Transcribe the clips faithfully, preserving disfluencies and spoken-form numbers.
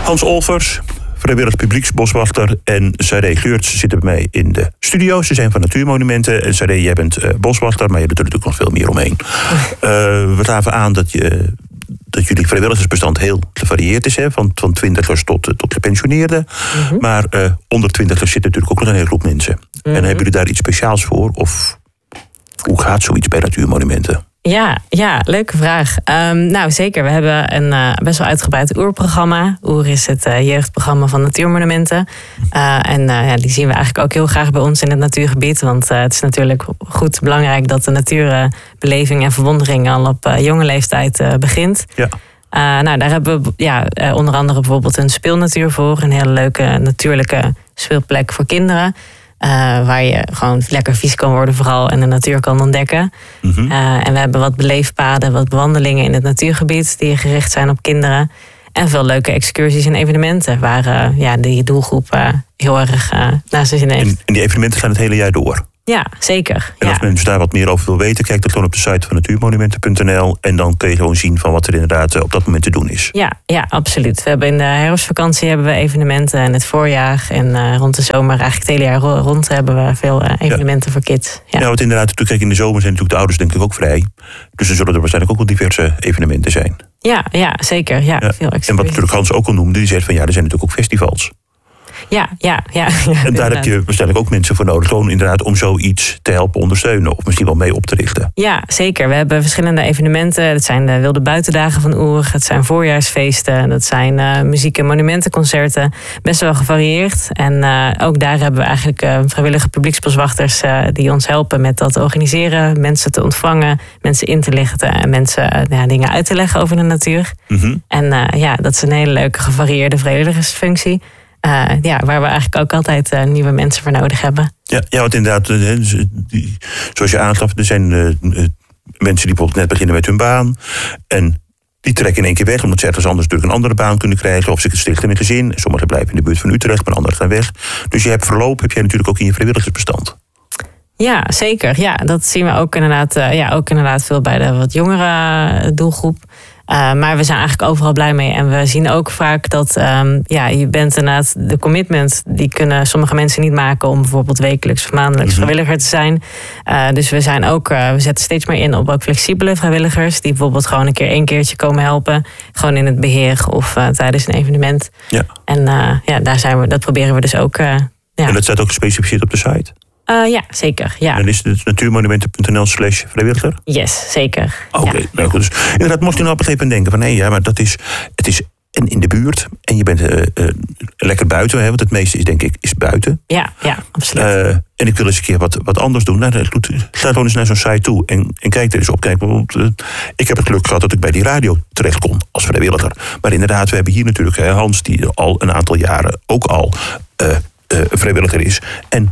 Hans Olvers, vrijwillig publieksboswachter, en Saré Geurts zitten bij mij in de studio. Ze zijn van Natuurmonumenten. En Saré, jij bent uh, boswachter, maar je hebt er natuurlijk nog veel meer omheen. Uh, we gaven aan dat, je, dat jullie vrijwilligersbestand heel gevarieerd is, hè? Van, van twintigers tot, tot gepensioneerden. Mm-hmm. Maar uh, onder twintigers zit natuurlijk ook nog een hele groep mensen. Mm-hmm. En hebben jullie daar iets speciaals voor? Of hoe gaat zoiets bij Natuurmonumenten? Ja, ja, leuke vraag. Um, nou, zeker. We hebben een uh, best wel uitgebreid oerprogramma. Oer is het uh, jeugdprogramma van Natuurmonumenten. Uh, en uh, ja, die zien we eigenlijk ook heel graag bij ons in het natuurgebied. Want uh, het is natuurlijk goed belangrijk dat de natuurbeleving en verwondering al op uh, jonge leeftijd uh, begint. Ja. Uh, nou, daar hebben we ja, uh, onder andere bijvoorbeeld een speelnatuur voor. Een hele leuke natuurlijke speelplek voor kinderen. Uh, waar je gewoon lekker vies kan worden vooral en de natuur kan ontdekken. Mm-hmm. Uh, en we hebben wat beleefpaden, wat bewandelingen in het natuurgebied die gericht zijn op kinderen. En veel leuke excursies en evenementen waar uh, ja, die doelgroep uh, heel erg uh, naar zijn zin heeft. En, en die evenementen gaan het hele jaar door? Ja, zeker. En als ja. mensen daar wat meer over wil weten, kijk dan gewoon op de site van natuurmonumenten punt n l. En dan kun je gewoon zien van wat er inderdaad op dat moment te doen is. Ja, ja, absoluut. We hebben in de herfstvakantie hebben we evenementen en het voorjaar. En uh, rond de zomer, eigenlijk het hele jaar rond, hebben we veel uh, evenementen ja. voor kids. Ja, ja, want inderdaad, kijk, in de zomer zijn natuurlijk de ouders denk ik ook vrij. Dus er zullen er waarschijnlijk ook wel diverse evenementen zijn. Ja, ja zeker. Ja, ja. Veel en wat natuurlijk Hans ook al noemde, die zegt van ja, er zijn natuurlijk ook festivals. Ja, ja, ja. ja en daar heb je waarschijnlijk ook mensen voor nodig, gewoon inderdaad om zoiets te helpen ondersteunen of misschien wel mee op te richten. Ja, zeker. We hebben verschillende evenementen. Dat zijn de Wilde Buitendagen van Oer, het zijn voorjaarsfeesten, dat zijn uh, muziek- en monumentenconcerten. Best wel gevarieerd. En uh, ook daar hebben we eigenlijk uh, vrijwillige publieksboswachters uh, die ons helpen met dat organiseren, mensen te ontvangen, mensen in te lichten en mensen uh, ja, dingen uit te leggen over de natuur. Mm-hmm. En uh, ja, dat is een hele leuke gevarieerde vrijwilligersfunctie. Uh, ja, waar we eigenlijk ook altijd uh, nieuwe mensen voor nodig hebben. Ja, ja want inderdaad, uh, die, zoals je aangaf, er zijn uh, uh, mensen die bijvoorbeeld net beginnen met hun baan. En die trekken in één keer weg, omdat ze ergens anders natuurlijk een andere baan kunnen krijgen. Of ze stichten een gezin. Sommigen blijven in de buurt van Utrecht, maar anderen gaan weg. Dus je hebt verloop, heb jij natuurlijk ook in je vrijwilligersbestand. Ja, zeker. Ja, dat zien we ook inderdaad, uh, ja, ook inderdaad veel bij de wat jongere doelgroep. Uh, maar we zijn eigenlijk overal blij mee. En we zien ook vaak dat um, ja, je bent inderdaad de commitment, die kunnen sommige mensen niet maken om bijvoorbeeld wekelijks of maandelijks mm-hmm. vrijwilliger te zijn. Uh, dus we zijn ook, uh, we zetten steeds meer in op ook flexibele vrijwilligers, die bijvoorbeeld gewoon een keer één keertje komen helpen. Gewoon in het beheer of uh, tijdens een evenement. Ja. En uh, ja, daar zijn we, dat proberen we dus ook. Uh, ja. En dat staat ook gespecificeerd op de site? Uh, ja, zeker. Ja. En dan is het natuurmonumenten punt n l slash vrijwilliger? Yes, zeker. Oké, okay, ja. nou goed. Dus inderdaad, mocht je nou op een gegeven moment denken van hé, ja, maar dat is, het is en in de buurt en je bent uh, uh, lekker buiten, hè, want het meeste is denk ik is buiten. Ja, ja, absoluut. Uh, en ik wil eens een keer wat, wat anders doen. Nou, ga gewoon eens naar zo'n site toe en, en kijk er eens op. Kijk, uh, ik heb het geluk gehad dat ik bij die radio terecht kon als vrijwilliger. Maar inderdaad, we hebben hier natuurlijk hè, Hans, die al een aantal jaren ook al uh, uh, vrijwilliger is. En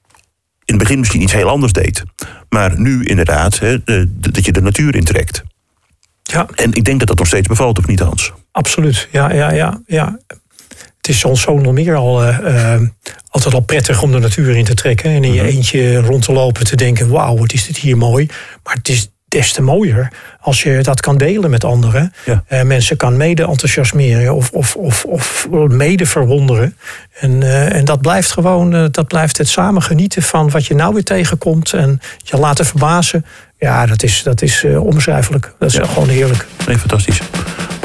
in het begin misschien iets heel anders deed. Maar nu inderdaad, hè, dat je de natuur intrekt. Ja. En ik denk dat dat nog steeds bevalt, of niet, Hans? Absoluut, ja, ja, ja, ja. Het is ons zo nog meer al uh, uh, altijd al prettig om de natuur in te trekken. En in je eentje rond te lopen te denken, wauw, wat is dit hier mooi. Maar het is des te mooier als je dat kan delen met anderen. Ja. Uh, mensen kan mede enthousiasmeren of, of, of, of mede verwonderen. En, uh, en dat blijft gewoon, uh, dat blijft het samen genieten van wat je nou weer tegenkomt. En je laten verbazen. Ja, dat is, dat is uh, onbeschrijfelijk. Dat is ja. gewoon heerlijk. Nee, fantastisch.